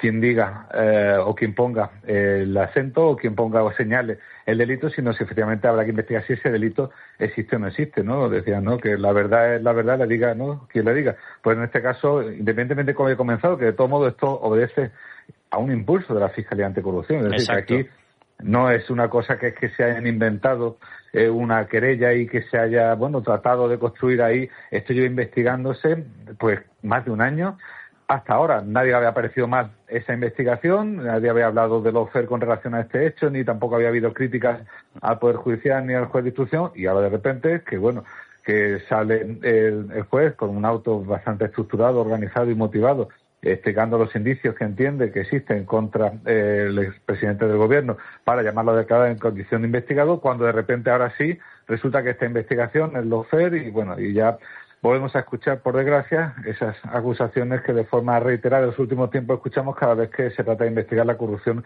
quien diga o quien ponga el acento o quien ponga o señale el delito, sino si efectivamente habrá que investigar si ese delito existe o no existe, ¿no? Decían, ¿no?, que la verdad es la verdad, la diga, ¿no?, quien la diga. Pues en este caso, independientemente de cómo haya comenzado, que de todo modo esto obedece a un impulso de la Fiscalía Anticorrupción. Es decir, que aquí no es una cosa que es que se hayan inventado una querella y que se haya, tratado de construir ahí. Esto lleva investigándose pues más de un año. Hasta ahora nadie había parecido mal esa investigación, nadie había hablado de lawfare con relación a este hecho, ni tampoco había habido críticas al Poder Judicial ni al juez de instrucción, y ahora de repente que sale el juez con un auto bastante estructurado, organizado y motivado, explicando los indicios que entiende que existen contra el expresidente del gobierno para llamarlo a declarar en condición de investigado, cuando de repente ahora sí resulta que esta investigación es lawfare y ya volvemos a escuchar, por desgracia, esas acusaciones que de forma reiterada en los últimos tiempos escuchamos cada vez que se trata de investigar la corrupción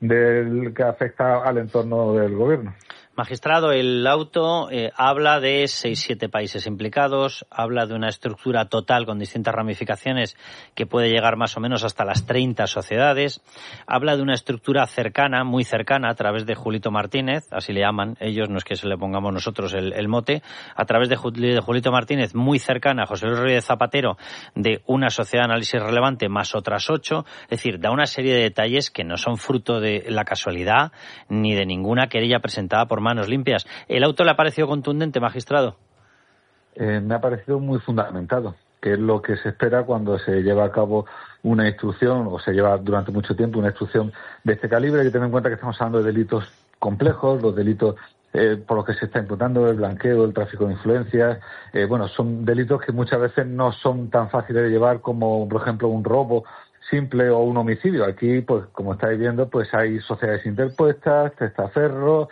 que afecta al entorno del gobierno. Magistrado, el auto habla de 6-7 países implicados, habla de una estructura total con distintas ramificaciones que puede llegar más o menos hasta las 30 sociedades, habla de una estructura cercana, muy cercana, a través de Julito Martínez, así le llaman ellos, no es que se le pongamos nosotros el mote, a través de Julito Martínez, muy cercana a José Luis Rodríguez Zapatero, de una sociedad de análisis relevante más otras 8, es decir, da una serie de detalles que no son fruto de la casualidad ni de ninguna querella presentada por manos limpias. ¿El auto le ha parecido contundente, magistrado? Me ha parecido muy fundamentado, que es lo que se espera cuando se lleva a cabo una instrucción, o se lleva durante mucho tiempo una instrucción de este calibre. Hay que tener en cuenta que estamos hablando de delitos complejos, los delitos por los que se está imputando, el blanqueo, el tráfico de influencias. Son delitos que muchas veces no son tan fáciles de llevar como, por ejemplo, un robo simple o un homicidio. Aquí, pues como estáis viendo, pues hay sociedades interpuestas, testaferros,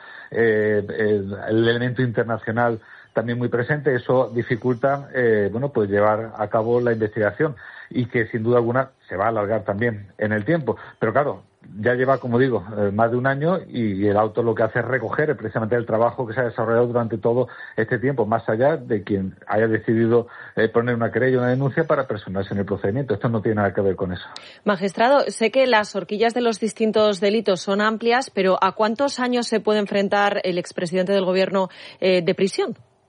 el elemento internacional también muy presente. Eso dificulta, pues llevar a cabo la investigación, y que sin duda alguna se va a alargar también en el tiempo. Pero claro, ya lleva, como digo, más de un año, y el auto lo que hace es recoger precisamente el trabajo que se ha desarrollado durante todo este tiempo, más allá de quien haya decidido poner una querella, una denuncia para personarse en el procedimiento. Esto no tiene nada que ver con eso. Magistrado, sé que las horquillas de los distintos delitos son amplias, pero ¿a cuántos años se puede enfrentar el expresidente del Gobierno de prisión?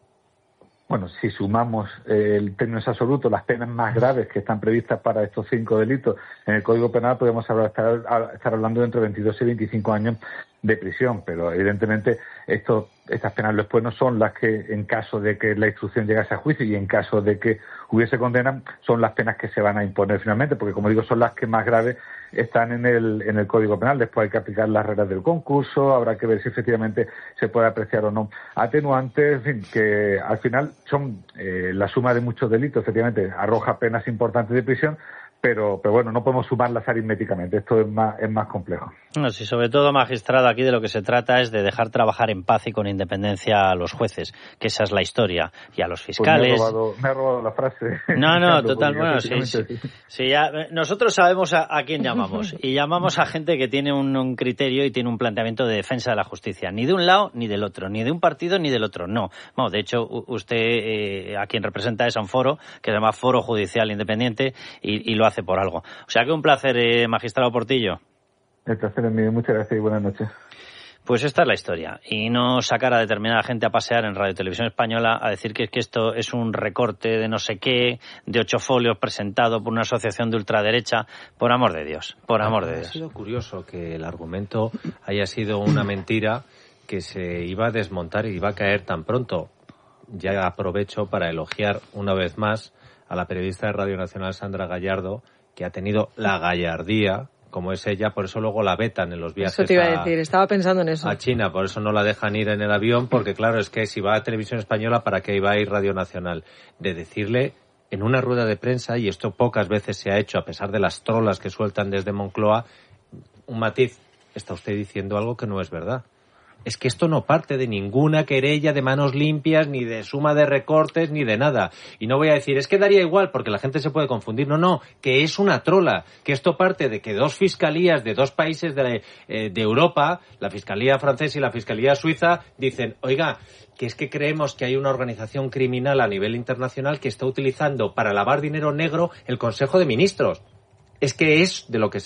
Bueno, si sumamos el términos absolutos, las penas más graves que están previstas para estos 5 delitos en el Código Penal, podemos estar hablando de entre 22 y 25 años de prisión. Pero evidentemente estas penas después no son las que, en caso de que la instrucción llegase a juicio y en caso de que hubiese condena, son las penas que se van a imponer finalmente, porque, como digo, son las que más graves están en el Código Penal. Después hay que aplicar las reglas del concurso, habrá que ver si efectivamente se puede apreciar o no atenuantes, en fin, que al final son la suma de muchos delitos. Efectivamente arroja penas importantes de prisión, pero bueno, no podemos sumarlas aritméticamente. Esto es más complejo. No, sí, sobre todo, magistrado, aquí de lo que se trata es de dejar trabajar en paz y con independencia a los jueces, que esa es la historia, y a los fiscales. Pues me ha robado la frase. No, total, bueno, sí, ya, nosotros sabemos a quién llamamos, y llamamos a gente que tiene un criterio y tiene un planteamiento de defensa de la justicia, ni de un lado ni del otro, ni de un partido ni del otro, no. Bueno, de hecho, usted a quien representa es a un foro, que se llama Foro Judicial Independiente, y lo hace por algo. O sea que un placer, magistrado Portillo. El placer es mío. Muchas gracias y buenas noches. Pues esta es la historia. Y no sacar a determinada gente a pasear en Radio Televisión Española a decir que esto es un recorte de no sé qué, de 8 folios presentado por una asociación de ultraderecha. Por amor de Dios, por amor de Dios. Ha sido curioso que el argumento haya sido una mentira que se iba a desmontar y iba a caer tan pronto. Ya aprovecho para elogiar una vez más a la periodista de Radio Nacional, Sandra Gallardo, que ha tenido la gallardía, como es ella, por eso luego la vetan en los viajes. Eso te iba a decir, estaba pensando en eso. A China, por eso no la dejan ir en el avión, porque claro, es que si va a Televisión Española, ¿para qué iba a ir Radio Nacional? De decirle en una rueda de prensa, y esto pocas veces se ha hecho, a pesar de las trolas que sueltan desde Moncloa, un matiz, está usted diciendo algo que no es verdad. Es que esto no parte de ninguna querella de manos limpias, ni de suma de recortes, ni de nada. Y no voy a decir, es que daría igual, porque la gente se puede confundir. No, que es una trola. Que esto parte de que 2 fiscalías de 2 países de Europa, la Fiscalía francesa y la Fiscalía suiza, dicen, oiga, que es que creemos que hay una organización criminal a nivel internacional que está utilizando para lavar dinero negro el Consejo de Ministros. Es que es de lo que